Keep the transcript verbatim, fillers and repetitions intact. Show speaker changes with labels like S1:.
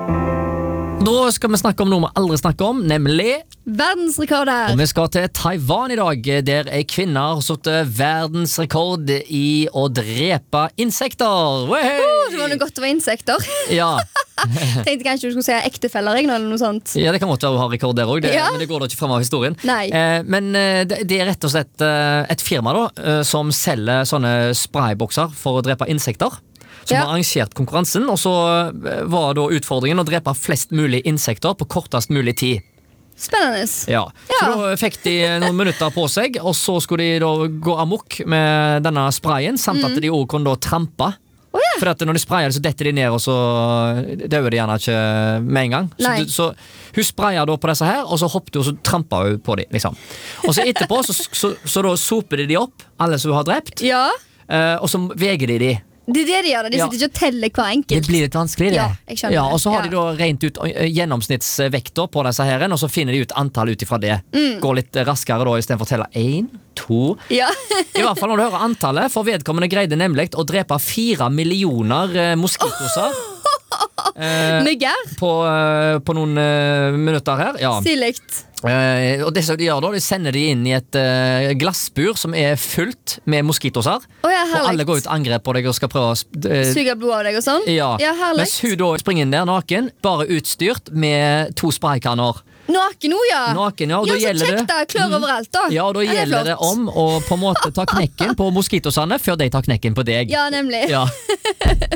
S1: Da skal vi snakke om noe vi aldri snakker om, nemlig
S2: verdensrekorder.
S1: Og vi skal til Taiwan i dag, der en kvinne har satt verdensrekord i å drepe insekter. Wahey!
S2: Oh, det var noe godt å være insekter.
S1: Ja.
S2: Tenkte kanskje du skulle si ektefeller eller noe sånt.
S1: Ja, det kan måtte ha rekord der også, det,
S2: Ja.
S1: men det går da ikke frem av historien.
S2: Nei.
S1: Eh, men eh, det, det er rett og slett eh, et firma da, eh, som selger sånne spraybokser for å drepe insekter. Som
S2: Ja.
S1: har arrangert konkurransen, og så eh, var da utfordringen å drepe flest mulig insekter på kortest mulig tid.
S2: Spennende.
S1: Ja.
S2: Ja.
S1: Så da fikk de noen minutter på seg, og så skulle de da gå amok med denne sprayen, samt at de også kunne da trampe.
S2: Å ja.
S1: For at når de sprayer det, så detter de ned, og så dør de gjerne ikke med en gang. Så,
S2: Nei.
S1: du- så hun sprayer da på disse her, og så hoppet hun, og så trampet hun på de, liksom. Og så etterpå, så, så, så da soper de de opp, alle som hun har drept,
S2: Ja,
S1: eh, og så veger de de.
S2: det er det de gjør. De
S1: Ja.
S2: sitter ikke og teller hver
S1: Det
S2: enkelt.
S1: blir litt vanskelig, det.
S2: Ja, jeg skjønner
S1: Ja,
S2: det.
S1: og så har
S2: Ja.
S1: de da rent ut eh, gjennomsnittsvekter på disse her, og så finner de ut antall ut ifra det.
S2: Mm.
S1: Går litt raskere da, i stedet for å telle én, to.
S2: Ja.
S1: I hvert fall når du hører antallet, for vedkommende greide nemlig å drepe fire millioner eh, moskitoser. Eh,
S2: Mygger.
S1: på, eh, på noen eh, minutter her. Ja.
S2: Stiligt.
S1: Eh, og det som de gjør da, de sender de inn i et eh, glassbur som er fullt med moskitoser.
S2: Å ja,
S1: Og alle
S2: herlig.
S1: går ut angrep på deg og skal prøve å sp- eh,
S2: Suger blod av deg og sånn.
S1: ja.
S2: Ja, herlig.
S1: Mens hun da springer inn der naken, bare utstyrt med to spraykanner.
S2: Naken nå, ja.
S1: Naken, ja, og
S2: Ja,
S1: da
S2: så
S1: gjelder
S2: kjekt
S1: det
S2: da, klør overalt da.
S1: Ja, og da
S2: Ja, det er
S1: gjelder det
S2: flott.
S1: om å på en måte ta knekken på moskitosene før de tar knekken på deg.
S2: Ja, nemlig.
S1: Ja.